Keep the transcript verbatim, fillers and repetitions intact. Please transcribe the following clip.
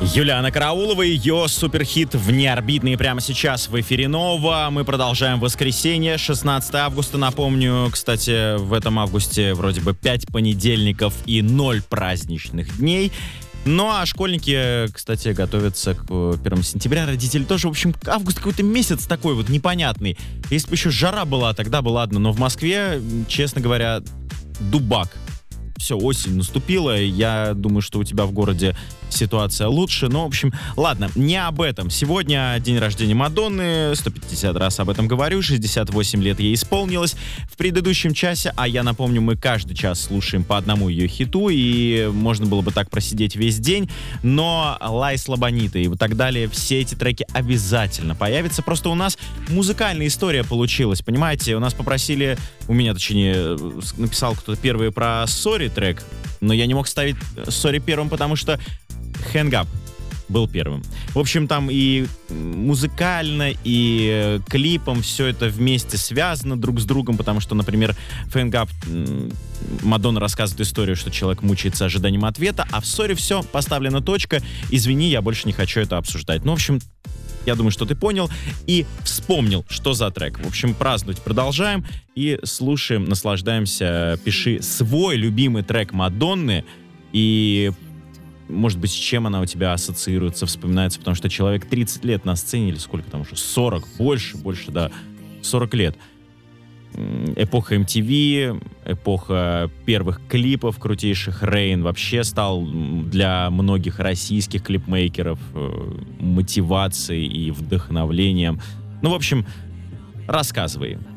Юлиана Караулова, ее суперхит «Внеорбитный» прямо сейчас в эфире Нова. Мы продолжаем воскресенье, шестнадцатое августа. Напомню, кстати, в этом августе вроде бы пять понедельников и ноль праздничных дней. Ну а школьники, кстати, готовятся к первому сентября. Родители тоже. В общем, август какой-то месяц такой вот непонятный. Если бы еще жара была, тогда бы ладно. Но в Москве, честно говоря, дубак. Все, осень наступила, я думаю, что у тебя в городе ситуация лучше, но, в общем, ладно, не об этом. Сегодня день рождения Мадонны, сто пятьдесят раз об этом говорю, шестьдесят восемь лет ей исполнилось в предыдущем часе, а я напомню, мы каждый час слушаем по одному ее хиту, и можно было бы так просидеть весь день, но Лайс Лабонита и так далее, все эти треки обязательно появятся, просто у нас музыкальная история получилась, понимаете, у нас попросили, у меня, точнее, написал кто-то первый про Sorry трек, но я не мог ставить Sorry первым, потому что Hang Up был первым. В общем, там и музыкально, и клипом все это вместе связано друг с другом, потому что, например, в Hang Up Мадонна рассказывает историю, что человек мучается ожиданием ответа, а в Sorry все, поставлена точка, извини, я больше не хочу это обсуждать. Ну, в общем, я думаю, что ты понял и вспомнил, что за трек. В общем, праздновать продолжаем и слушаем, наслаждаемся. Пиши свой любимый трек Мадонны и, может быть, с чем она у тебя ассоциируется, вспоминается, потому что человек тридцать лет на сцене, или сколько там уже, сорок, больше, больше, да, сорок лет. Эпоха эм ти ви, эпоха первых клипов крутейших. Рейн вообще стал для многих российских клипмейкеров мотивацией и вдохновлением. Ну, в общем, рассказывай.